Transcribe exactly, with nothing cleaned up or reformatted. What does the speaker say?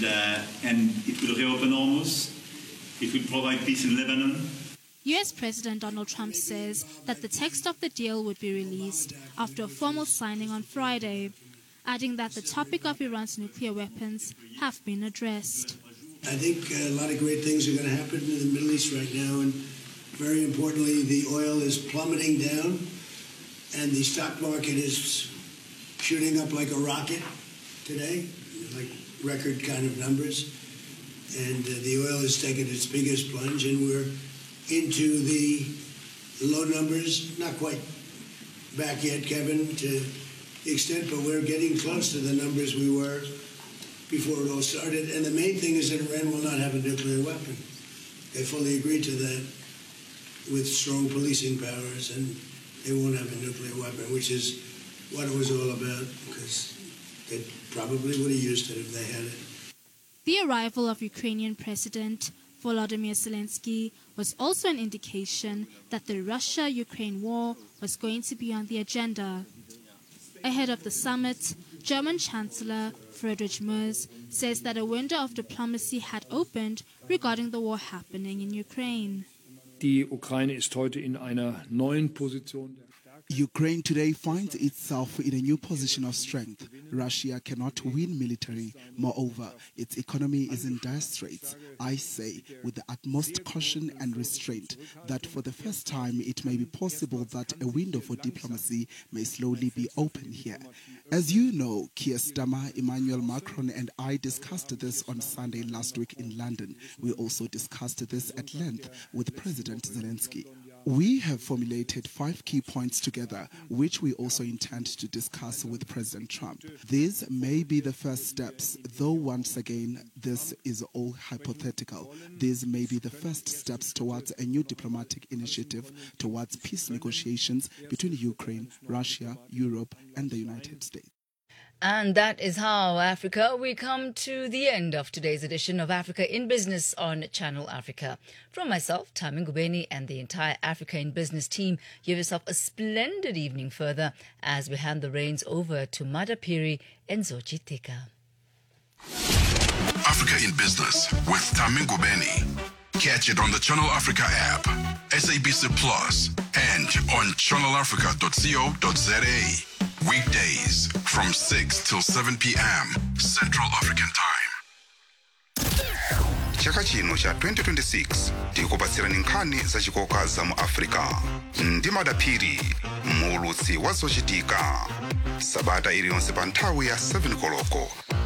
and uh, and it will reopen Hormuz. It will provide peace in Lebanon. U S President Donald Trump says that the text of the deal would be released after a formal signing on Friday, adding that the topic of Iran's nuclear weapons have been addressed. I think a lot of great things are going to happen in the Middle East right now, and very importantly, the oil is plummeting down, and the stock market is shooting up like a rocket today, like record kind of numbers, and uh, the oil has taken its biggest plunge, and we're into the low numbers, not quite back yet, Kevin, to the extent, but we're getting close to the numbers we were before it all started. And the main thing is that Iran will not have a nuclear weapon. They fully agreed to that with strong policing powers, and they won't have a nuclear weapon, which is what it was all about, because they probably would have used it if they had it. The arrival of Ukrainian President Volodymyr Zelensky was also an indication that the Russia-Ukraine war was going to be on the agenda. Ahead of the summit, German Chancellor Friedrich Merz says that a window of diplomacy had opened regarding the war happening in Ukraine. Die Ukraine ist heute in einer neuen Position. Ukraine today finds itself in a new position of strength. Russia cannot win militarily. Moreover, its economy is in dire straits. I say, with the utmost caution and restraint, that for the first time it may be possible that a window for diplomacy may slowly be open here. As you know, Keir Starmer, Emmanuel Macron and I discussed this on Sunday last week in London. We also discussed this at length with President Zelensky. We have formulated five key points together, which we also intend to discuss with President Trump. These may be the first steps, though once again, this is all hypothetical. These may be the first steps towards a new diplomatic initiative towards peace negotiations between Ukraine, Russia, Europe, and the United States. And that is how, Africa, we come to the end of today's edition of Africa in Business on Channel Africa. From myself, Tami Ngubeni, and the entire Africa in Business team, give yourself a splendid evening further as we hand the reins over to Madapiri and Zochi Tika. Africa in Business with Tami Ngubeni. Catch it on the Channel Africa app, S A B C Plus, and on channel africa dot co dot za. Weekdays from six till seven p.m. Central African Time. Chaka chino cha twenty twenty-six tikupatsirani nkhani zachikoka za mu Africa ndi Madapiri mulutsi wa zochitika sabata iliyonse pa nthawi ya seven koloko